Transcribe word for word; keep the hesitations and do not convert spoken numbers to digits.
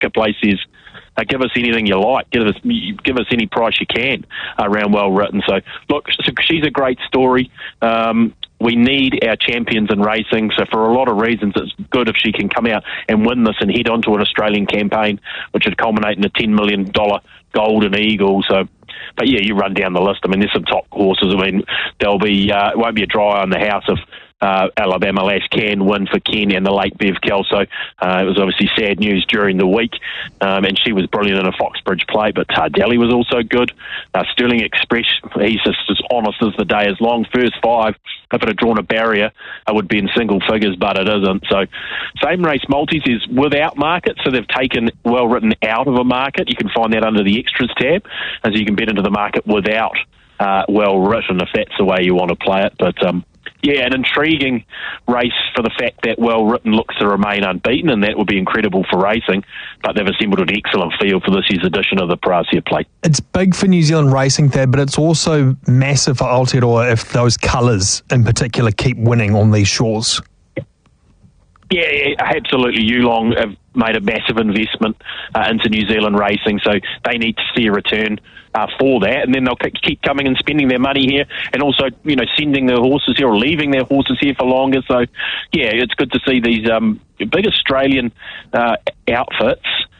marketplace is, uh, give us anything you like, give us give us any price you can around Well Written. So look, she's a great story. Um, we need our champions in racing, so for a lot of reasons it's good if she can come out and win this and head on to an Australian campaign, which would culminate in a ten million dollars Golden Eagle. So, but yeah, you run down the list. I mean, there's some top horses. I mean, there'll be uh, it won't be a dry eye on the house if uh, Alabama Lash can win for Ken and the late Bev Kelso. Uh, it was obviously sad news during the week, um, and she was brilliant in a Foxbridge play, but Tardelli was also good. Uh, Sterling Express, he's just as honest as the day is long. First five, if it had drawn a barrier, it would be in single figures, but it isn't. So same race multis is without market, so they've taken Well Written out of a market. You can find that under the extras tab, and so you can bet into the market without uh, Well Written if that's the way you want to play it. But um, yeah, an intriguing race for the fact that Well Written looks to remain unbeaten, and that would be incredible for racing, but they've assembled an excellent field for this year's edition of the Parasia Plate. It's big for New Zealand racing, Thad, but it's also massive for Aotearoa if those colours in particular keep winning on these shores. Yeah, yeah, absolutely. Yulong have made a massive investment uh, into New Zealand racing, so they need to see a return uh, for that, and then they'll keep coming and spending their money here, and also, you know, sending their horses here or leaving their horses here for longer. So, yeah, it's good to see these um, big Australian uh, outfits